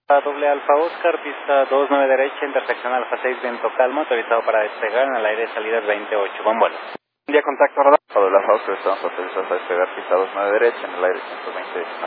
Doble Alfa Oscar, pista 29 derecha, intersección Alfa 6, viento calmo, autorizado para despegar en el aire de salida 28, buen vuelo. Buen día, contacto radar. Doble Alfa Oscar, estamos autorizados a despegar pista 29 derecha en el aire 120.